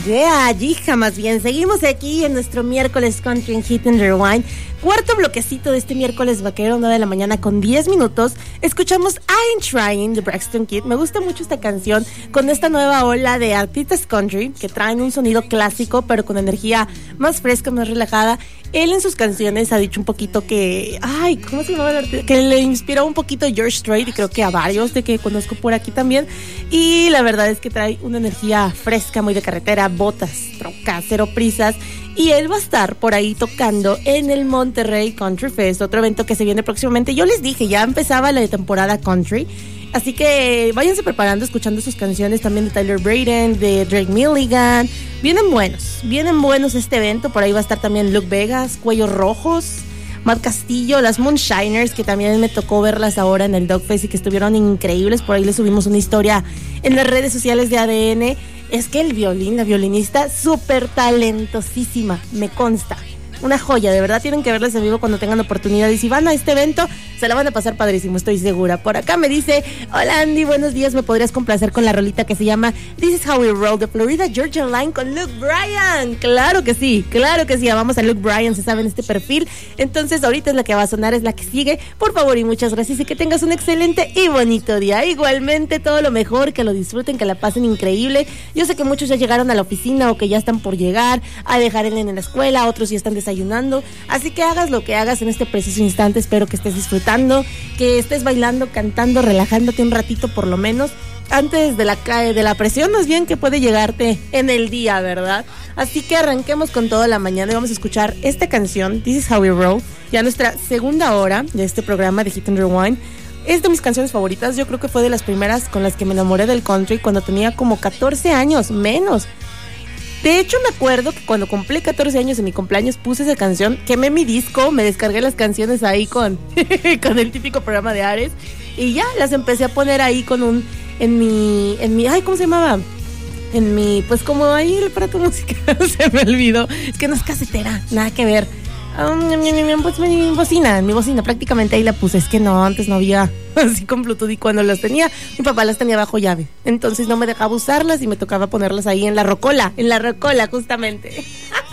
Hija, más bien. Seguimos aquí en nuestro miércoles Country and Hit and Rewind. Cuarto bloquecito de este miércoles vaquero, 9 de la mañana con 10 minutos. Escuchamos I'm Trying de Braxton Kidd. Me gusta mucho esta canción con esta nueva ola de artistas country que traen un sonido clásico, pero con energía más fresca, más relajada. Él en sus canciones ha dicho un poquito que... ¿cómo se llama el artista? Que le inspiró un poquito a George Strait y creo que a varios de que conozco por aquí también. Y la verdad es que trae una energía fresca, muy de carretera, botas, trocas, cero prisas. Y él va a estar por ahí tocando en el Monterrey Country Fest, otro evento que se viene próximamente. Yo les dije, ya empezaba la temporada country. Así que váyanse preparando, escuchando sus canciones también de Tyler Braden, de Drake Milligan. Vienen buenos este evento. Por ahí va a estar también Luke Vegas, Cuellos Rojos, Matt Castillo, las Moonshiners, que también me tocó verlas ahora en el Dogfest y que estuvieron increíbles. Por ahí les subimos una historia en las redes sociales de ADN. Es que la violinista, súper talentosísima, me consta. Una joya, de verdad tienen que verlas en vivo cuando tengan oportunidad. Y si van a este evento, se la van a pasar padrísimo, estoy segura. Por acá me dice, hola Andy, buenos días, ¿me podrías complacer con la rolita que se llama This is How We Roll de Florida Georgia Line con Luke Bryan? Claro que sí, amamos a Luke Bryan, se sabe en este perfil. Entonces ahorita es la que va a sonar, es la que sigue. Por favor y muchas gracias y que tengas un excelente y bonito día. Igualmente todo lo mejor, que lo disfruten, que la pasen increíble. Yo sé que muchos ya llegaron a la oficina o que ya están por llegar a dejar el nene en la escuela, otros ya están desayunando, así que hagas lo que hagas en este preciso instante. Espero que estés disfrutando, que estés bailando, cantando, relajándote un ratito por lo menos antes de la presión más bien que puede llegarte en el día, ¿verdad? Así que arranquemos con toda la mañana y vamos a escuchar esta canción, This is How We Roll, ya nuestra segunda hora de este programa de Hit and Rewind. Es de mis canciones favoritas, yo creo que fue de las primeras con las que me enamoré del country cuando tenía como 14 años, menos. De hecho, me acuerdo que cuando cumplí 14 años en mi cumpleaños puse esa canción, quemé mi disco, me descargué las canciones ahí con el típico programa de Ares y ya las empecé a poner ahí en mi, ¿cómo se llamaba? En mi, pues como ahí el aparato musical, se me olvidó, es que no es casetera, nada que ver. Pues mi bocina, prácticamente ahí la puse. Es que no, antes no había así con Bluetooth y cuando las tenía, mi papá las tenía bajo llave. Entonces no me dejaba usarlas y me tocaba ponerlas ahí en la rocola justamente.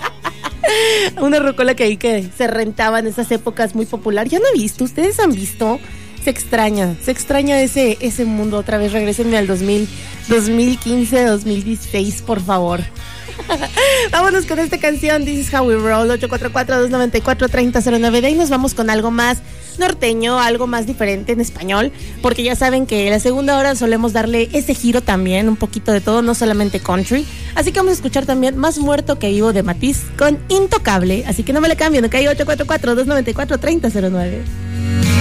Una rocola que ahí que se rentaba en esas épocas, muy popular. Ya no he visto, ¿ustedes han visto? Se extraña ese mundo otra vez. Regrésenme al 2015, 2016, por favor. Vámonos con esta canción, This is How We Roll, 844-294-3009. De ahí nos vamos con algo más norteño, algo más diferente en español, porque ya saben que en la segunda hora solemos darle ese giro también, un poquito de todo, no solamente country. Así que vamos a escuchar también Más Muerto que Vivo de Matiz con Intocable. Así que no me le cambien, ok, 844-294-3009.